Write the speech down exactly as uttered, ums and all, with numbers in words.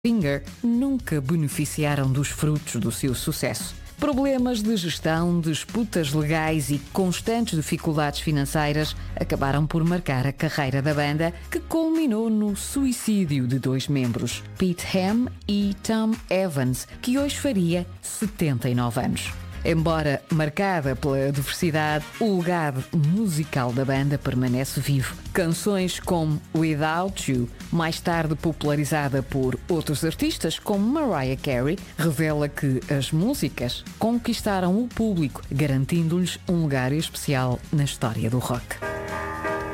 Singer nunca beneficiaram dos frutos do seu sucesso. Problemas de gestão, disputas legais e constantes dificuldades financeiras acabaram por marcar a carreira da banda, que culminou no suicídio de dois membros, Pete Ham e Tom Evans, que hoje faria setenta e nove anos. Embora marcada pela adversidade, o legado musical da banda permanece vivo. Canções como Without You, mais tarde popularizada por outros artistas como Mariah Carey, revela que as músicas conquistaram o público, garantindo-lhes um lugar especial na história do rock.